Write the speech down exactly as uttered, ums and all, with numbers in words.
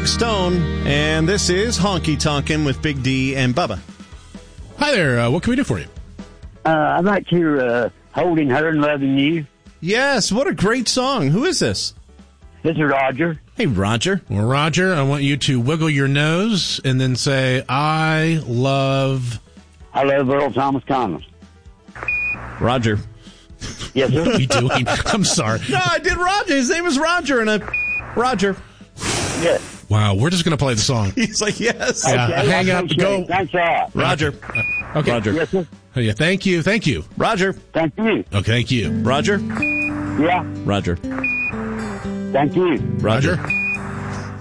Doug Stone, and this is Honky Tonkin' with Big D and Bubba. Hi there. Uh, what can we do for you? Uh, I'd like to hear uh, Holding Her and Loving You. Yes, what a great song. Who is this? This is Roger. Hey, Roger. Well, Roger, I want you to wiggle your nose and then say, I love... I love Earl Thomas Conlon. Roger. Yes, sir. What are you doing? I'm sorry. No, I did Roger. His name is Roger, and I... Roger. Yes. Wow, we're just going to play the song. He's like, yes. Yeah, Okay, hang I up, appreciate go. it. Thanks a lot. Roger. Okay. Roger. Yes, sir. Oh, yeah, thank you. Thank you. Roger. Thank you. Okay, thank you. Roger. Yeah. Roger. Thank you. Roger. Roger.